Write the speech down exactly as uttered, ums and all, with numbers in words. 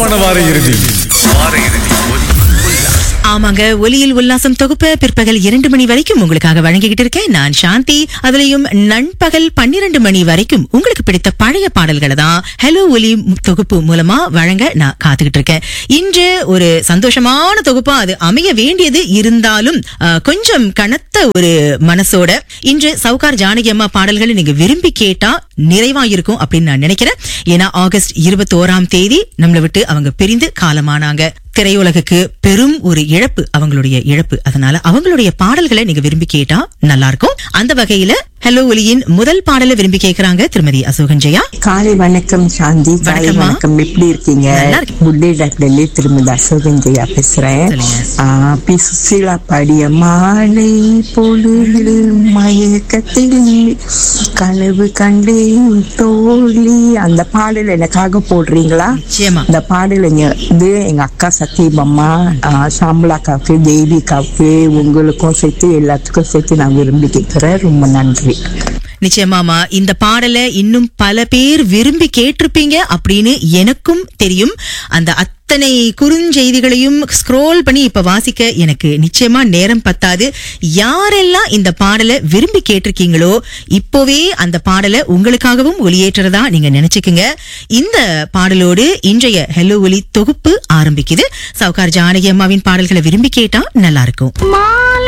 உல்லாசமான வார இறுதி. ஆமாங்க, ஒலியில் உல்லாசம் தொகுப்பு பிற்பகல் இரண்டு மணி வரைக்கும் உங்களுக்காக வழங்கிக்கிட்டு இருக்கேன் நான் சாந்தி. அதுலயும் நண்பகல் பன்னிரண்டு மணி வரைக்கும் உங்களுக்கு பிடித்த பழைய பாடல்களை தான் ஹலோ ஒலி தொகுப்பு மூலமா வழங்க நான் காத்துக்கிட்டு இருக்கேன். இன்று ஒரு சந்தோஷமான தொகுப்பா அது அமைய வேண்டியது இருந்தாலும் கொஞ்சம் கனத்த ஒரு மனசோட இன்று சவுகார் ஜானகி அம்மா பாடல்களை நீங்க விரும்பி கேட்டா நிறைவா இருக்கும் அப்படின்னு நான் நினைக்கிறேன். ஏன்னா ஆகஸ்ட் இருபத்தி ஓராம் தேதி நம்மளை விட்டு அவங்க பிரிந்து காலமானாங்க. திரையுலகுக்கு பெரும் ஒரு இழப்பு, அவங்களுடைய இழப்பு. அதனால அவங்களுடைய பாடல்களை நீங்க விரும்பி கேட்டா நல்லா இருக்கும். அந்த வகையில ஹலோ ஒலியின் முதல் பாடலை விரும்பி கேட்கிறாங்க திருமதி அசோகன் ஜெயா. காலை வணக்கம் சாந்தி. காலை வணக்கம், எப்படி இருக்கீங்க? முல்லைடட்ல திருமதி அசோகன் ஜெயா பேசுறேன். பி சுசீலா பாடிய மாலை பொழுது மயக்கத்தில் கனவு கண்டே தோழி, அந்த பாடல் எனக்காக போடுறீங்களா? அந்த பாடல் இது எங்க அக்கா சத்தியமம்மா, சாம்பலாக்காவுக்கு, தேவிகாவுக்கு, உங்களுக்கும் சேர்த்து எல்லாத்துக்கும் சேர்த்து நான் விரும்பி கேட்கிறேன். ரொம்ப நன்றி. நிச்சயமாமா, இந்த பாடலை இன்னும் பல பேர் விரும்பி கேட்டிருப்பீங்க அப்படின்னு எனக்கும் தெரியும். அந்த அத்தனை குறுஞ்செய்திகளையும் ஸ்க்ரோல் பண்ணி இப்ப வாசிக்க எனக்கு நிச்சயமா நேரம் பத்தாது. யாரெல்லாம் இந்த பாடலை விரும்பி கேட்டிருக்கீங்களோ இப்போவே அந்த பாடலை உங்களுக்காகவும் ஒளியேற்றதா நீங்க நினைச்சுக்குங்க. இந்த பாடலோடு இன்றைய ஹலோ ஒலி தொகுப்பு ஆரம்பிக்குது. சவுகார் ஜானகி அம்மாவின் பாடல்களை விரும்பி கேட்டா நல்லா இருக்கும்.